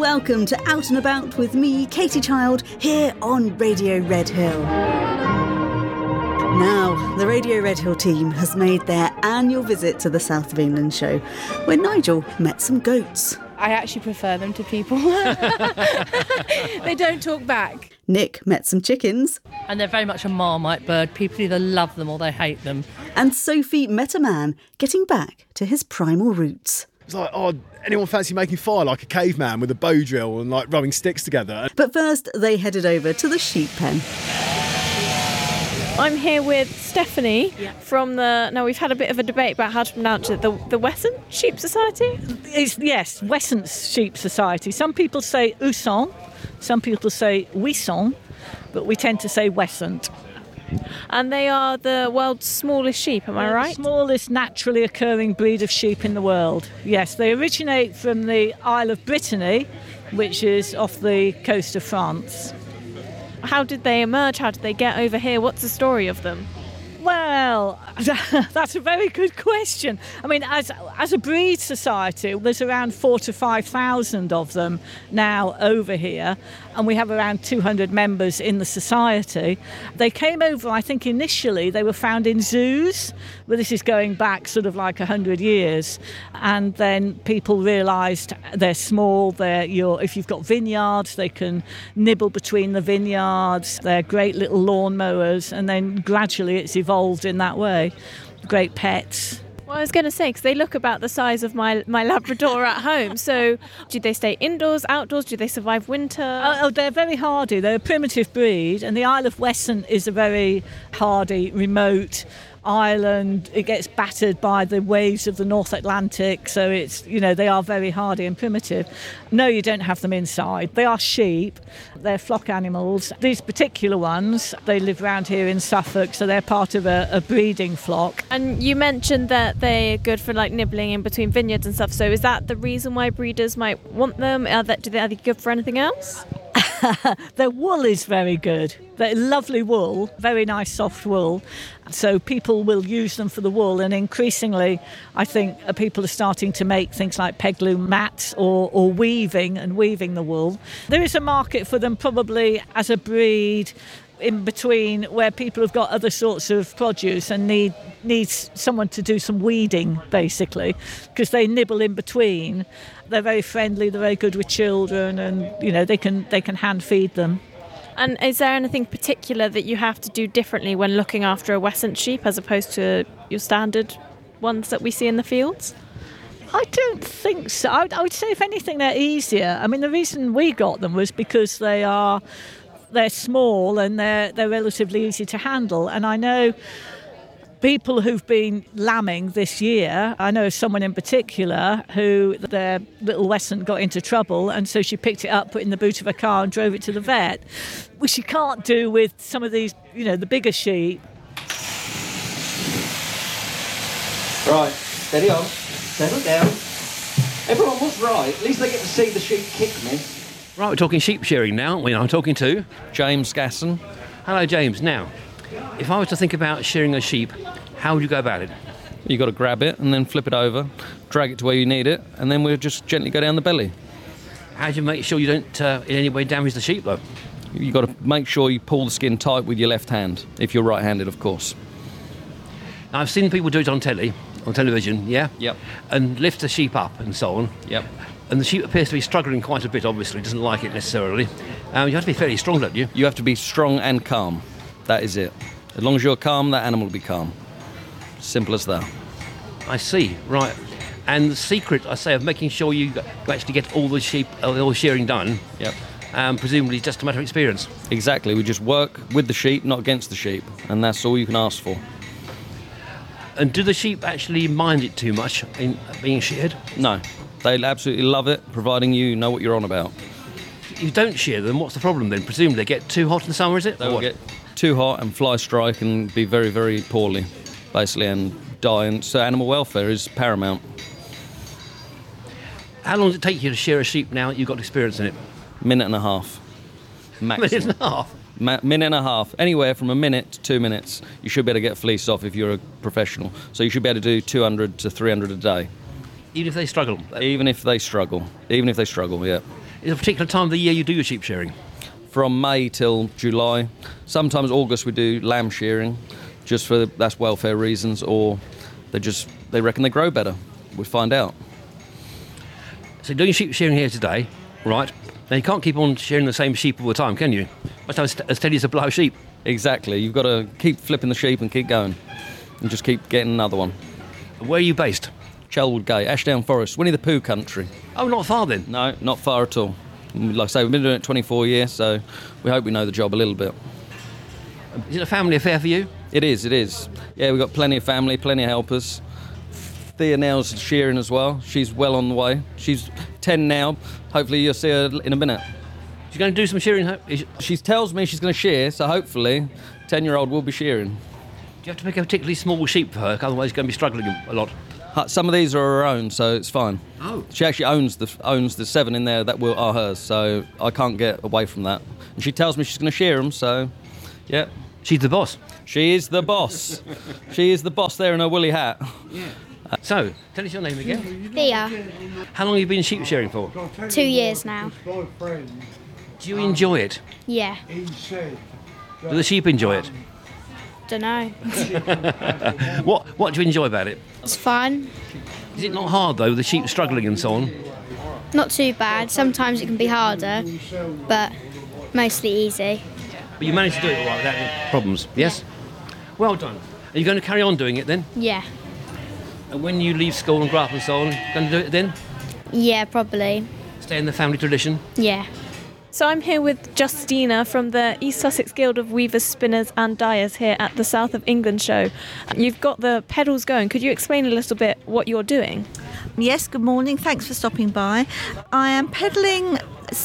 welcome to Out and About with me, Katie Child, here on Radio Redhill. Now, the Radio Redhill team has made their annual visit to the South of England show, where Nigel met some goats. I actually prefer them to people. They don't talk back. Nick met some chickens. And they're very much a Marmite bird. People either love them or they hate them. And Sophie met a man getting back to his primal roots. It's like, anyone fancy making fire like a caveman with a bow drill and like rubbing sticks together? But first, they headed over to the sheep pen. I'm here with Stephanie from now we've had a bit of a debate about how to pronounce it, the Wessant Sheep Society? Yes, Wessant Sheep Society. Some people say Ousson, some people say Ouisson, but we tend to say Wessant. And they are the world's smallest sheep, am I right? The smallest naturally occurring breed of sheep in the world. Yes, they originate from the Isle of Brittany, which is off the coast of France. How did they emerge? How did they get over here? What's the story of them? Well, that's a very good question. I mean, as a breed society, there's around 4,000 to 5,000 of them now over here, and we have around 200 members in the society. They came over, I think initially they were found in zoos, but this is going back sort of like 100 years, and then people realised they're small, if you've got vineyards, they can nibble between the vineyards, they're great little lawn mowers, and then gradually it's evolved in that way. Great pets. Well, I was going to say, because they look about the size of my Labrador at home. So do they stay indoors, outdoors? Do they survive winter? They're very hardy. They're a primitive breed. And the Isle of Wessant is a very hardy, remote island. It gets battered by the waves of the North Atlantic. So they are very hardy and primitive. No, you don't have them inside. They are sheep. They're flock animals. These particular ones, they live around here in Suffolk, so they're part of a breeding flock. And you mentioned that they're good for like nibbling in between vineyards and stuff. So is that the reason why breeders might want them? Are they good for anything else? Their wool is very good. They're lovely wool, very nice soft wool. So people will use them for the wool, and increasingly I think people are starting to make things like pegloom mats or weaving the wool. There is a market for them probably as a breed in between where people have got other sorts of produce and needs someone to do some weeding, basically, because they nibble in between. They're very friendly, they're very good with children, and they can hand feed them. And is there anything particular that you have to do differently when looking after a Wessant sheep as opposed to your standard ones that we see in the fields? I don't think so. I would say, if anything, they're easier. I mean, the reason we got them was because they're small and they're relatively easy to handle. And I know people who've been lambing this year, I know someone in particular who their little Wessant got into trouble, and so she picked it up, put it in the boot of her car and drove it to the vet, which you can't do with some of these, the bigger sheep. Right, steady on, settle down. Everyone was right, at least they get to see the sheep kick me. Right, we're talking sheep shearing now, aren't we? I'm talking to James Gasson. Hello, James. Now, if I was to think about shearing a sheep, how would you go about it? You've got to grab it and then flip it over, drag it to where you need it, and then we'll just gently go down the belly. How do you make sure you don't in any way damage the sheep, though? You've got to make sure you pull the skin tight with your left hand, if you're right-handed, of course. Now, I've seen people do it on television, yeah? Yep. And lift the sheep up and so on. Yep. And the sheep appears to be struggling quite a bit, obviously, doesn't like it necessarily. You have to be fairly strong, don't you? You have to be strong and calm. That is it. As long as you're calm, that animal will be calm. Simple as that. I see, right. And the secret, I say, of making sure you actually get all the shearing done, yep. Presumably just a matter of experience. Exactly. We just work with the sheep, not against the sheep, and that's all you can ask for. And do the sheep actually mind it too much in being sheared? No. They absolutely love it, providing you know what you're on about. If you don't shear them, what's the problem then? Presumably they get too hot in the summer, is it? They will get too hot and fly strike and be very, very poorly, basically, and die. And so animal welfare is paramount. How long does it take you to shear a sheep now that you've got experience in it? Minute and a half. Maximum. Minute and a half? Minute and a half. Anywhere from a minute to 2 minutes. You should be able to get fleece off if you're a professional. So you should be able to do 200 to 300 a day. Even if they struggle? Even if they struggle, yeah. Is there a particular time of the year you do your sheep shearing? From May till July. Sometimes August we do lamb shearing, just for that's welfare reasons, or they reckon they grow better. We find out. So doing your sheep shearing here today, right? Now you can't keep on shearing the same sheep all the time, can you? Must have a steady supply of sheep. Exactly. You've got to keep flipping the sheep and keep going, and just keep getting another one. Where are you based? Chelwood Gate, Ashdown Forest, Winnie the Pooh country. Oh, not far then. No, not far at all. Like I say, we've been doing it 24 years, so we hope we know the job a little bit. Is it a family affair for you? It is. Yeah, we've got plenty of family, plenty of helpers. Thea now's shearing as well. She's well on the way. She's 10 now. Hopefully you'll see her in a minute. She's going to do some shearing? She tells me she's going to shear, so hopefully 10-year-old will be shearing. Do you have to pick a particularly small sheep for her? Otherwise she's going to be struggling a lot. Some of these are her own, so it's fine. Oh. She actually owns the 7 in there that are hers, so I can't get away from that. And she tells me she's going to shear them, so yeah. She's the boss. She is the boss. She is the boss there in her woolly hat. Yeah. So, tell us your name again. Thea, How long have you been sheep shearing for? 2 years now. Do you enjoy it? Yeah, Do the sheep enjoy it? dunno. What do you enjoy about it? It's fun. Is it not hard though, with the sheep struggling and so on? Not too bad. Sometimes it can be harder, but mostly easy. But you managed to do it all right without any problems, yes? Well done. Are you going to carry on doing it then? Yeah. And when you leave school and grow up and so on, going to do it then? Yeah, probably. Stay in the family tradition? Yeah. So I'm here with Justina from the East Sussex Guild of Weavers, Spinners and Dyers here at the South of England show. You've got the pedals going. Could you explain a little bit what you're doing? Yes, good morning. Thanks for stopping by. I am pedalling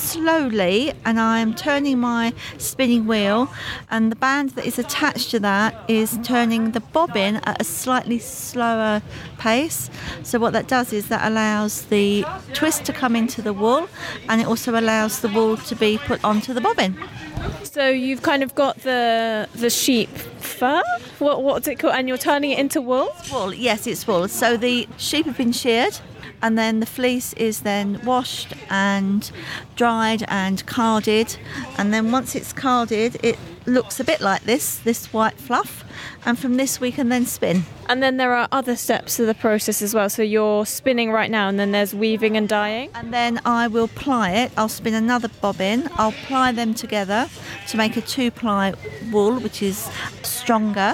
slowly and I am turning my spinning wheel, and the band that is attached to that is turning the bobbin at a slightly slower pace. So what that does is that allows the twist to come into the wool, and it also allows the wool to be put onto the bobbin. So you've kind of got the sheep fur? What's it called? And you're turning it into wool? Wool, yes, it's wool. So the sheep have been sheared, and then the fleece is then washed and dried and carded, and then once it's carded it looks a bit like this white fluff, and from this we can then spin. And then there are other steps to the process as well. So you're spinning right now, and then there's weaving and dyeing. And then I will ply it. I'll spin another bobbin. I'll ply them together to make a 2-ply wool, which is stronger.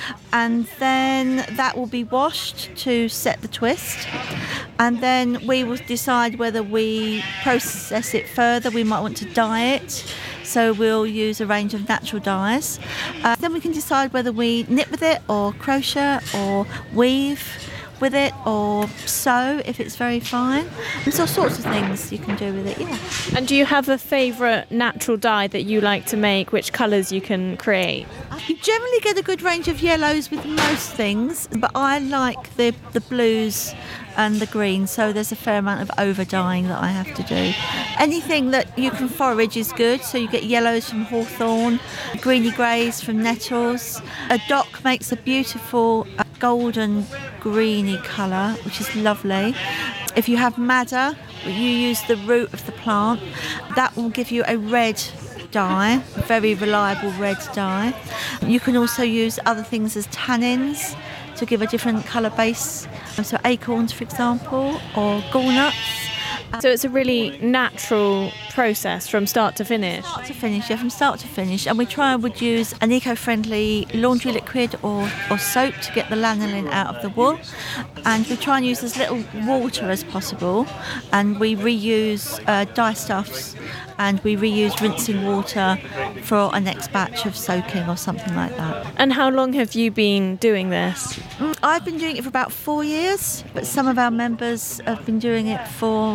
And then that will be washed to set the twist. And then we will decide whether we process it further. We might want to dye it. So we'll use a range of natural dyes. Then we can decide whether we knit with it, or crochet, or weave with it, or sew if it's very fine. There's all sorts of things you can do with it, yeah. And do you have a favourite natural dye that you like to make? Which colours you can create? You generally get a good range of yellows with most things, but I like the blues and the green, so there's a fair amount of over dyeing that I have to do. Anything that you can forage is good, so you get yellows from hawthorn, greeny greys from nettles. A dock makes a beautiful golden greeny colour, which is lovely. If you have madder, you use the root of the plant. That will give you a red dye, a very reliable red dye. You can also use other things as tannins to give a different colour base. So acorns, for example, or gallnuts. So it's a really natural process from start to finish? Start to finish, yeah, from start to finish. And we try and would use an eco-friendly laundry liquid or soap to get the lanolin out of the wool. And we try and use as little water as possible. And we reuse dye stuffs, and we reuse rinsing water for our next batch of soaking or something like that. And how long have you been doing this? I've been doing it for about 4 years, but some of our members have been doing it for,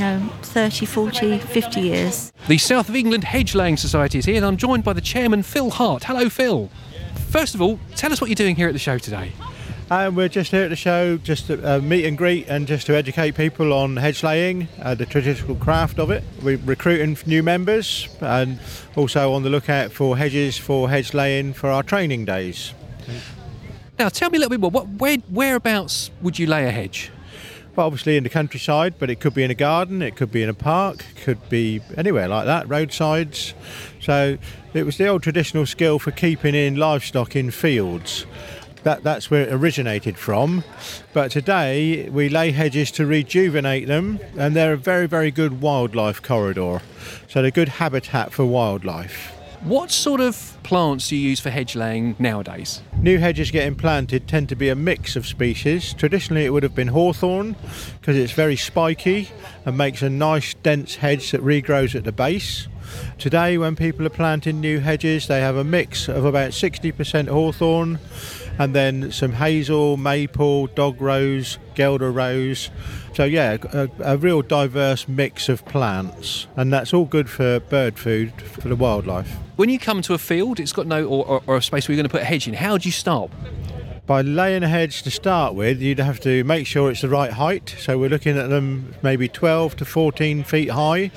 30, 40, 50 years. The South of England Hedge Laying Society is here, and I'm joined by the chairman, Phil Hart. Hello, Phil. First of all, tell us what you're doing here at the show today. We're just here at the show just to meet and greet and just to educate people on hedge laying, the traditional craft of it. We're recruiting new members and also on the lookout for hedges for hedge laying for our training days. Now, tell me a little bit more. Whereabouts would you lay a hedge? Well, obviously in the countryside, but it could be in a garden, it could be in a park, could be anywhere like that, roadsides. So it was the old traditional skill for keeping in livestock in fields. That's where it originated from. But today we lay hedges to rejuvenate them, and they're a very, very good wildlife corridor. So they're good habitat for wildlife. What sort of plants do you use for hedge laying nowadays? New hedges getting planted tend to be a mix of species. Traditionally it would have been hawthorn because it's very spiky and makes a nice dense hedge that regrows at the base. Today when people are planting new hedges, they have a mix of about 60% hawthorn and then some hazel, maple, dog rose, guelder rose. So yeah, a real diverse mix of plants, and that's all good for bird food for the wildlife. When you come to a field, it's got no or a space where you're going to put a hedge in. How do you start? By laying a hedge to start with, you'd have to make sure it's the right height. So we're looking at them maybe 12 to 14 feet high.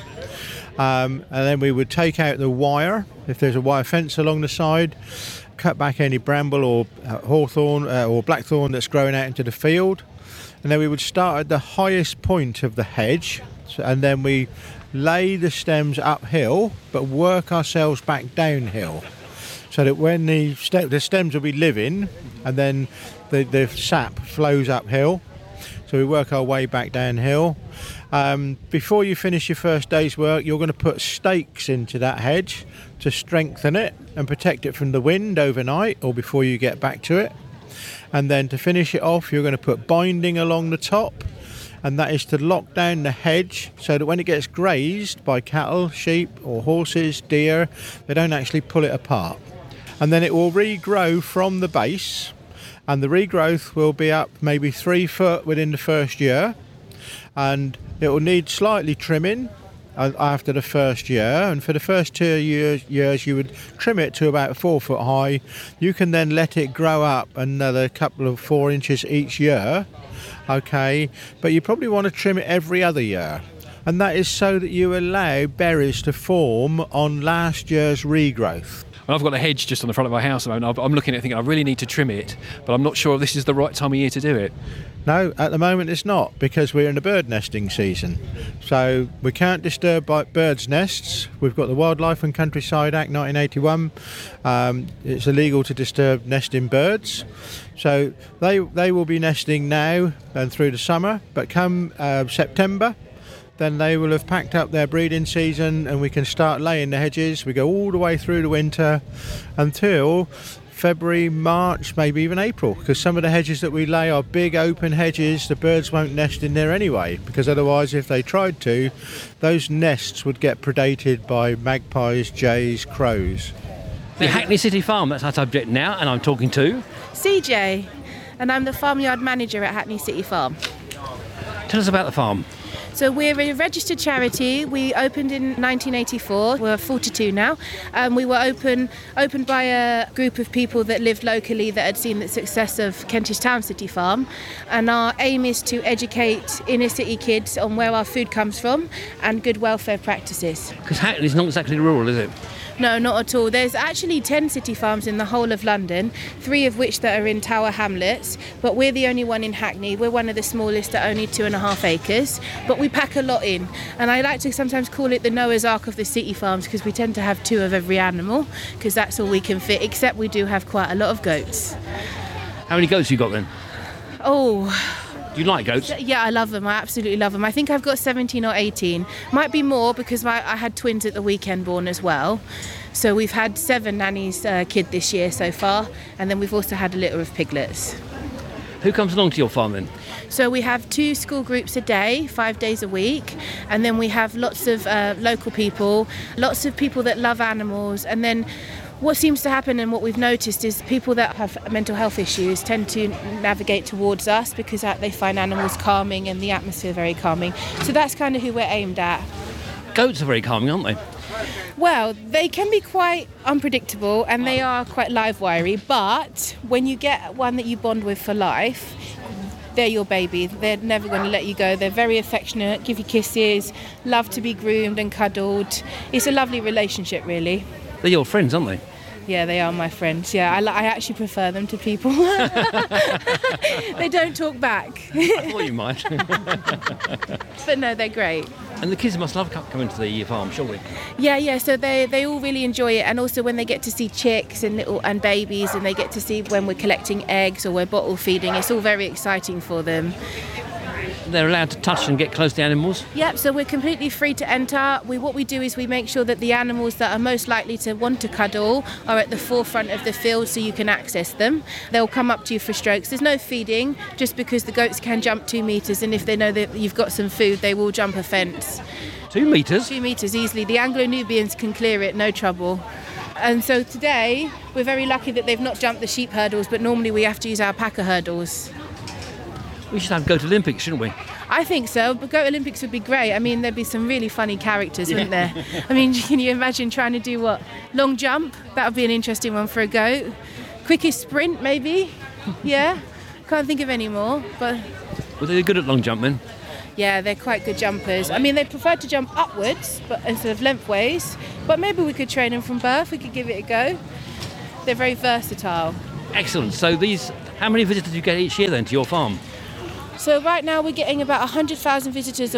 And then we would take out the wire, if there's a wire fence along the side, cut back any bramble or hawthorn or blackthorn that's growing out into the field. And then we would start at the highest point of the hedge, and then we lay the stems uphill but work ourselves back downhill, so that when the stems will be living and then the sap flows uphill. So we work our way back downhill. Before you finish your first day's work, you're going to put stakes into that hedge to strengthen it and protect it from the wind overnight or before you get back to it. And then to finish it off, you're going to put binding along the top, and that is to lock down the hedge so that when it gets grazed by cattle, sheep or horses, deer, they don't actually pull it apart. And then it will regrow from the base, and the regrowth will be up maybe 3 foot within the first year, and it will need slightly trimming after the first year, and for the first 2 years you would trim it to about 4 foot high. You can then let it grow up another couple of 4 inches each year, okay, but you probably want to trim it every other year, and that is so that you allow berries to form on last year's regrowth. Well, I've got a hedge just on the front of my house at the moment. I'm looking at it thinking I really need to trim it, but I'm not sure if this is the right time of year to do it. No, at the moment it's not, because we're in the bird nesting season. So we can't disturb birds' nests. We've got the Wildlife and Countryside Act 1981. It's illegal to disturb nesting birds. So they will be nesting now and through the summer, but come September, then they will have packed up their breeding season and we can start laying the hedges. We go all the way through the winter until February, March, maybe even April, because some of the hedges that we lay are big open hedges. The birds won't nest in there anyway, because otherwise if they tried to, those nests would get predated by magpies, jays, crows. The Hackney City Farm, that's our subject now, and I'm talking to CJ, and I'm the farmyard manager at Hackney City Farm. Tell us about the farm. So we're a registered charity. We opened in 1984. We're 42 now. We were opened by a group of people that lived locally that had seen the success of Kentish Town City Farm. And our aim is to educate inner city kids on where our food comes from and good welfare practices. Because Hackney's not exactly rural, is it? No, not at all. There's actually 10 city farms in the whole of London, 3 of which that are in Tower Hamlets, but we're the only one in Hackney. We're one of the smallest at only 2.5 acres, but we pack a lot in. And I like to sometimes call it the Noah's Ark of the city farms, because we tend to have 2 of every animal, because that's all we can fit, except we do have quite a lot of goats. How many goats you got then? Oh... Do you like goats? Yeah, I love them. I absolutely love them. I think I've got 17 or 18. Might be more because I had twins at the weekend born as well. So we've had 7 nannies kid this year so far, and then we've also had a litter of piglets. Who comes along to your farm then? So we have 2 school groups a day, 5 days a week, and then we have lots of local people, lots of people that love animals, and then what seems to happen and what we've noticed is people that have mental health issues tend to navigate towards us because they find animals calming and the atmosphere very calming. So that's kind of who we're aimed at. Goats are very calming, aren't they? Well, they can be quite unpredictable and they are quite live-wiry, but when you get one that you bond with for life, they're your baby. They're never going to let you go. They're very affectionate, give you kisses, love to be groomed and cuddled. It's a lovely relationship, really. They're your friends, aren't they? Yeah, they are my friends. Yeah, I actually prefer them to people. They don't talk back. I thought you might. But no, they're great. And the kids must love coming to the farm, surely. Yeah, so they all really enjoy it, and also when they get to see chicks and babies, and they get to see when we're collecting eggs or we're bottle feeding, it's all very exciting for them. They're allowed to touch and get close to the animals? Yep, so we're completely free to enter. What we do is we make sure that the animals that are most likely to want to cuddle are at the forefront of the field so you can access them. They'll come up to you for strokes. There's no feeding, just because the goats can jump 2 metres, and if they know that you've got some food, they will jump a fence. 2 metres? 2 metres easily. The Anglo-Nubians can clear it, no trouble. And so today, we're very lucky that they've not jumped the sheep hurdles, but normally we have to use our packer hurdles. We should have Goat Olympics, shouldn't we? I think so, but Goat Olympics would be great. I mean, there'd be some really funny characters, wouldn't there? I mean, can you imagine trying to do what? Long jump? That would be an interesting one for a goat. Quickest sprint, maybe? Yeah? Can't think of any more, but... Were they good at long jumping? Yeah, they're quite good jumpers. I mean, they prefer to jump upwards but instead of lengthways, but maybe we could train them from birth. We could give it a go. They're very versatile. Excellent. So how many visitors do you get each year then to your farm? So right now we're getting about 100,000 visitors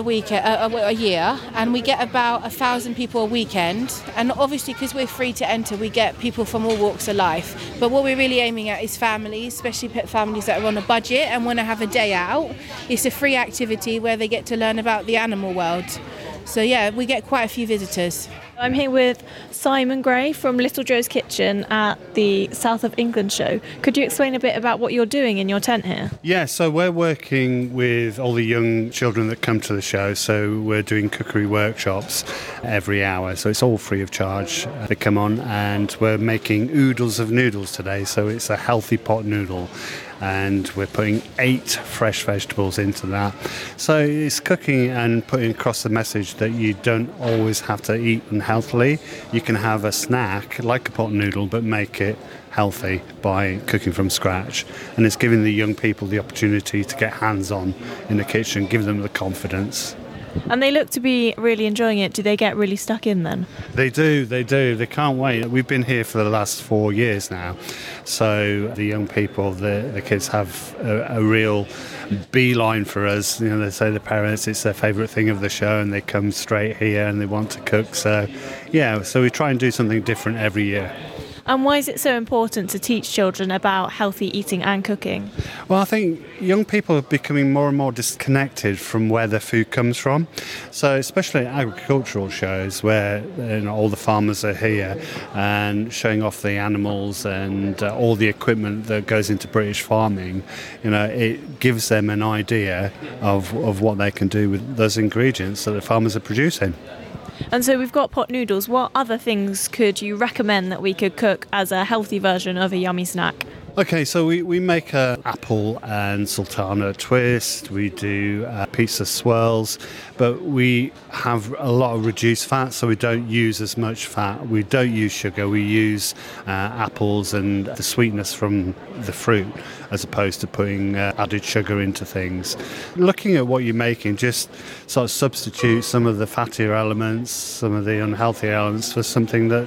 a year, and we get about 1,000 people a weekend. And obviously, because we're free to enter, we get people from all walks of life. But what we're really aiming at is families, especially pet families that are on a budget and want to have a day out. It's a free activity where they get to learn about the animal world. So yeah, we get quite a few visitors. I'm here with Simon Gray from Little Joe's Kitchen at the South of England show. Could you explain a bit about what you're doing in your tent here? Yeah, so we're working with all the young children that come to the show. So we're doing cookery workshops every hour. So it's all free of charge. They come on, and we're making oodles of noodles today. So it's a healthy pot noodle. And we're putting 8 fresh vegetables into that. So it's cooking and putting across the message that you don't always have to eat unhealthily. You can have a snack like a pot noodle, but make it healthy by cooking from scratch. And it's giving the young people the opportunity to get hands-on in the kitchen, give them the confidence. And they look to be really enjoying it. Do they get really stuck in then? They do. They can't wait. We've been here for the last 4 years now. So the young people, the kids have a real beeline for us. You know, they say the parents, it's their favourite thing of the show, and they come straight here and they want to cook. So, yeah, so we try and do something different every year. And why is it so important to teach children about healthy eating and cooking? Well, I think young people are becoming more and more disconnected from where their food comes from. So especially at agricultural shows where all the farmers are here and showing off the animals and all the equipment that goes into British farming, it gives them an idea of what they can do with those ingredients that the farmers are producing. And so we've got pot noodles. What other things could you recommend that we could cook as a healthy version of a yummy snack? Okay, so we make an apple and sultana twist. We do pizza swirls, but we have a lot of reduced fat, so we don't use as much fat. We don't use sugar. We use apples and the sweetness from the fruit, as opposed to putting added sugar into things. Looking at what you're making, just sort of substitute some of the fattier elements, some of the unhealthy elements for something that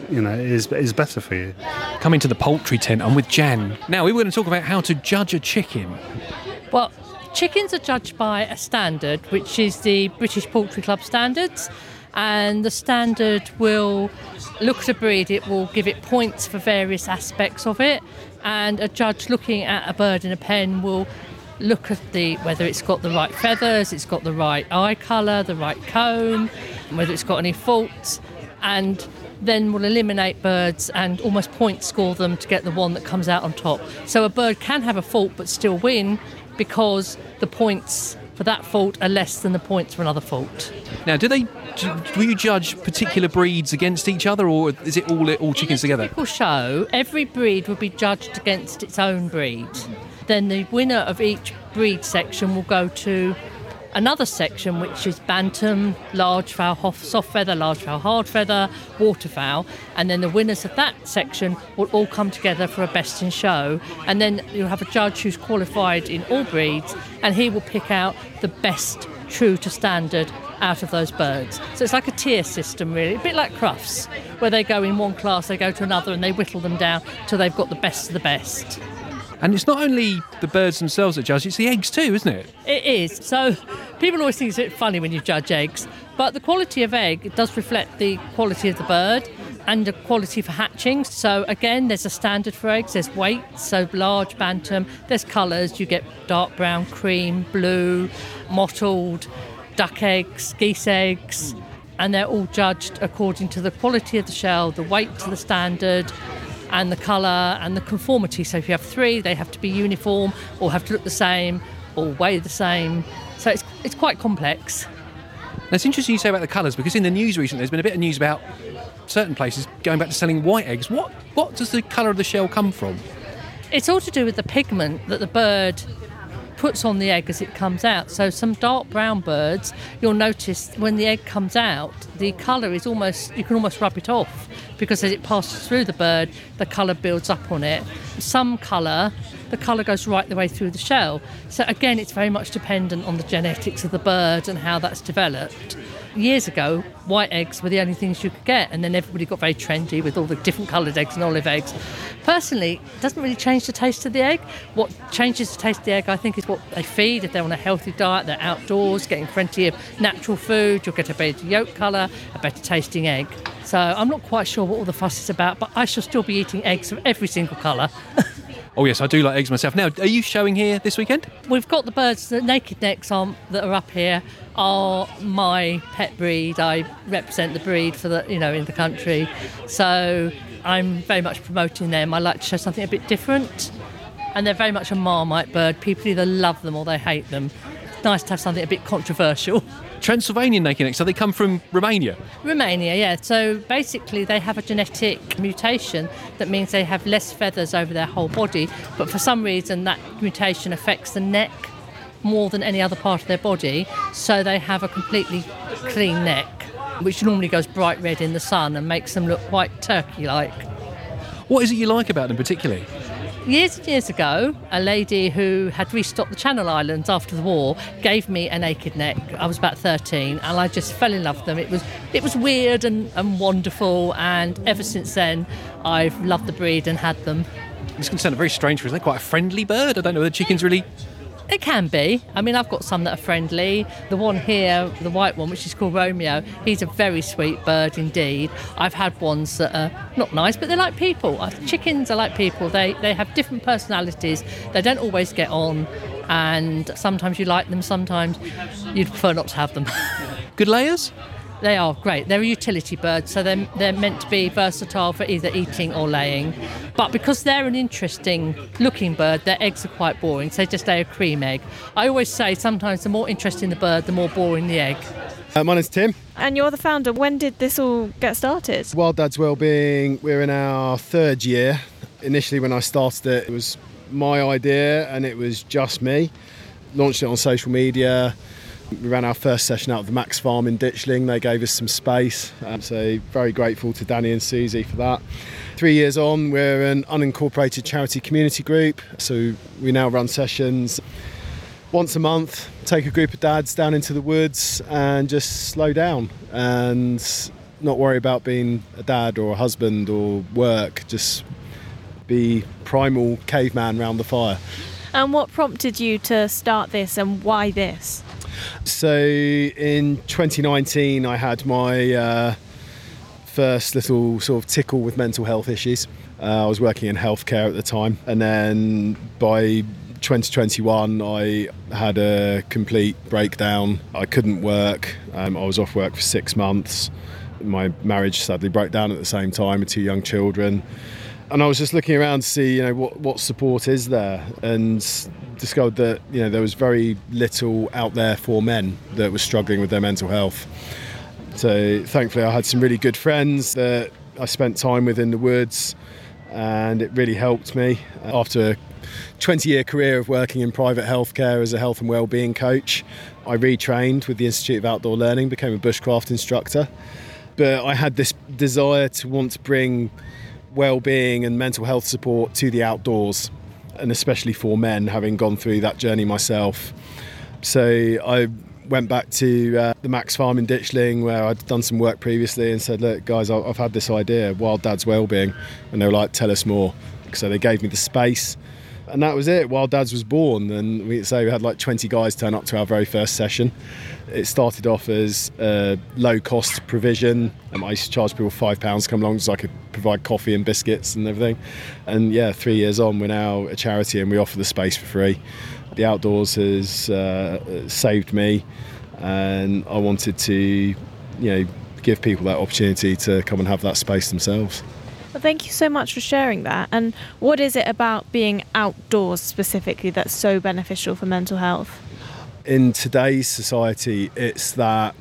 is better for you. Coming to the poultry tent, I'm with Jan. Now, we were going to talk about how to judge a chicken. Well, chickens are judged by a standard, which is the British Poultry Club standards. And the standard will look at a breed, it will give it points for various aspects of it. And a judge looking at a bird in a pen will look at whether it's got the right feathers, it's got the right eye colour, the right comb, whether it's got any faults, and then will eliminate birds and almost point score them to get the one that comes out on top. So a bird can have a fault but still win because the points for that fault are less than the points for another fault. Now, do you judge particular breeds against each other, or is it all chickens together? In a typical show, every breed will be judged against its own breed. Then the winner of each breed section will go to another section, which is bantam, large fowl, soft feather, large fowl, hard feather, waterfowl, and then the winners of that section will all come together for a best in show, and then you'll have a judge who's qualified in all breeds, and he will pick out the best true to standard out of those birds. So it's like a tier system, really, a bit like Crufts, where they go in one class, they go to another, and they whittle them down till they've got the best of the best. And it's not only the birds themselves that judge, it's the eggs too, isn't it? It is. So people always think it's a bit funny when you judge eggs, but the quality of egg, it does reflect the quality of the bird and the quality for hatching. So again, there's a standard for eggs. There's weight, so large, bantam. There's colours. You get dark brown, cream, blue, mottled, duck eggs, geese eggs, and they're all judged according to the quality of the shell, the weight to the standard, and the colour and the conformity. So if you have 3, they have to be uniform or have to look the same or weigh the same. So it's quite complex. Now, it's interesting you say about the colours, because in the news recently there's been a bit of news about certain places going back to selling white eggs. What does the colour of the shell come from? It's all to do with the pigment that the bird puts on the egg as it comes out. So some dark brown birds, you'll notice when the egg comes out, the colour is almost, you can almost rub it off, because as it passes through the bird, the colour builds up on it. Some colour, the colour goes right the way through the shell. So again, it's very much dependent on the genetics of the bird and how that's developed. Years ago, white eggs were the only things you could get, and then everybody got very trendy with all the different coloured eggs and olive eggs. Personally, it doesn't really change the taste of the egg. What changes the taste of the egg, I think, is what they feed. If they're on a healthy diet, they're outdoors, getting plenty of natural food, you'll get a better yolk colour, a better tasting egg. So I'm not quite sure what all the fuss is about, but I shall still be eating eggs of every single colour. Oh yes, I do like eggs myself. Now, are you showing here this weekend? We've got the birds, the naked necks that are up here are my pet breed. I represent the breed for the, in the country. So I'm very much promoting them. I like to show something a bit different. And they're very much a Marmite bird. People either love them or they hate them. It's nice to have something a bit controversial. Transylvanian naked necks, so they come from Romania? Romania, yeah. So basically they have a genetic mutation that means they have less feathers over their whole body, but for some reason that mutation affects the neck more than any other part of their body, so they have a completely clean neck, which normally goes bright red in the sun and makes them look quite turkey-like. What is it you like about them particularly? Years and years ago, a lady who had restocked the Channel Islands after the war gave me a naked neck. I was about 13 and I just fell in love with them. It was weird and wonderful, and ever since then I've loved the breed and had them. It's going to sound very strange, because they're quite a friendly bird. I don't know whether chickens really... It can be. I mean, I've got some that are friendly. The one here, the white one, which is called Romeo, he's a very sweet bird indeed. I've had ones that are not nice, but they're like people. Chickens are like people. They have different personalities. They don't always get on, and sometimes you like them, sometimes you'd prefer not to have them. Good layers? They are great. They're a utility bird, so they're meant to be versatile for either eating or laying. But because they're an interesting looking bird, their eggs are quite boring, so they just lay a cream egg. I always say sometimes the more interesting the bird, the more boring the egg. My name's Tim. And you're the founder. When did this all get started? Wild Dads Wellbeing, we're in our 3rd year. Initially when I started it was my idea and it was just me. Launched it on social media. We ran our first session out of the Max Farm in Ditchling. They gave us some space. So very grateful to Danny and Susie for that. 3 years on, we're an unincorporated charity community group. So we now run sessions once a month, take a group of dads down into the woods and just slow down and not worry about being a dad or a husband or work. Just be primal caveman round the fire. And what prompted you to start this, and why this? So in 2019 I had my first little sort of tickle with mental health issues. I was working in healthcare at the time, and then by 2021 I had a complete breakdown. I couldn't work. I was off work for 6 months. My marriage sadly broke down at the same time with 2 young children. And I was just looking around to see, what support is there, and discovered that, there was very little out there for men that was struggling with their mental health. So thankfully I had some really good friends that I spent time with in the woods, and it really helped me. After a 20-year career of working in private healthcare as a health and wellbeing coach, I retrained with the Institute of Outdoor Learning, became a bushcraft instructor. But I had this desire to want to bring well-being and mental health support to the outdoors, and especially for men, having gone through that journey myself. So I went back to the Max Farm in Ditchling where I'd done some work previously and said, look guys, I've had this idea, Wild Dad's Wellbeing, and they were like, tell us more. So they gave me the space, and that was it. Wild Dads was born, and we had like 20 guys turn up to our very first session. It started off as a low cost provision. I used to charge people £5 to come along so I could provide coffee and biscuits and everything. And 3 years on, we're now a charity and we offer the space for free. The outdoors has saved me, and I wanted to, give people that opportunity to come and have that space themselves. Well, thank you so much for sharing that. And what is it about being outdoors specifically that's so beneficial for mental health? In today's society, it's that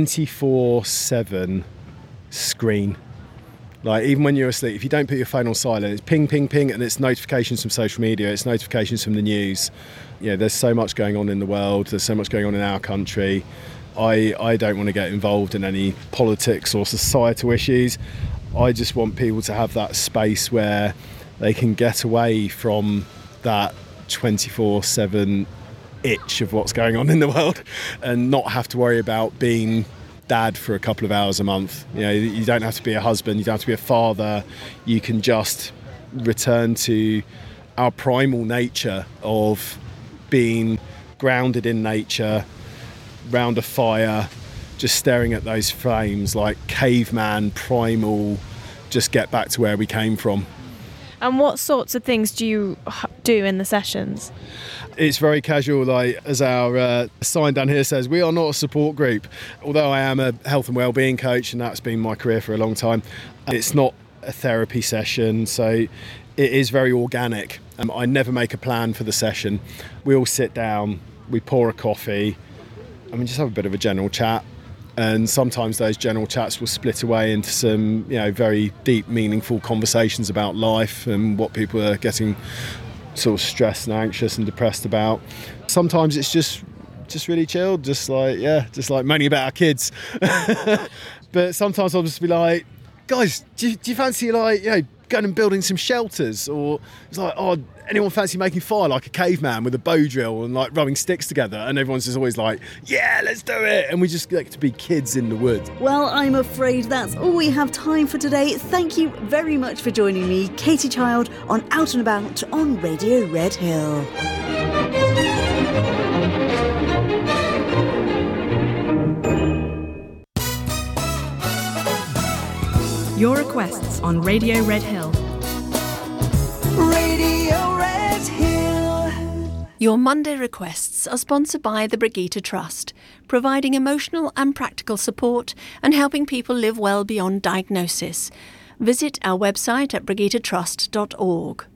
24/7 screen. Like, even when you're asleep, if you don't put your phone on silent, it's ping, ping, ping, and it's notifications from social media, it's notifications from the news. There's so much going on in the world, there's so much going on in our country. I don't want to get involved in any politics or societal issues. I just want people to have that space where they can get away from that 24/7 itch of what's going on in the world and not have to worry about being dad for a couple of hours a month. You don't have to be a husband, you don't have to be a father. You can just return to our primal nature of being grounded in nature, round a fire, just staring at those flames like caveman, primal, just get back to where we came from. And what sorts of things do you do in the sessions? It's very casual, like as our sign down here says, we are not a support group. Although I am a health and wellbeing coach, and that's been my career for a long time, it's not a therapy session, so it is very organic. I never make a plan for the session. We all sit down, we pour a coffee, and we just have a bit of a general chat. And sometimes those general chats will split away into some, very deep, meaningful conversations about life and what people are getting sort of stressed and anxious and depressed about. Sometimes it's just really chilled, just like moaning about our kids. But sometimes I'll just be like, guys, do you fancy going and building some shelters? Or it's like, anyone fancy making fire like a caveman with a bow drill and like rubbing sticks together? And everyone's just always like, yeah, let's do it. And we just get to be kids in the woods. Well, I'm afraid that's all we have time for today. Thank you very much for joining me, Katie Child, on Out and About on Radio Red Hill. Your requests on Radio Red Hill. Radio Red Hill. Your Monday requests are sponsored by the Brigitte Trust, providing emotional and practical support and helping people live well beyond diagnosis. Visit our website at brigittetrust.org.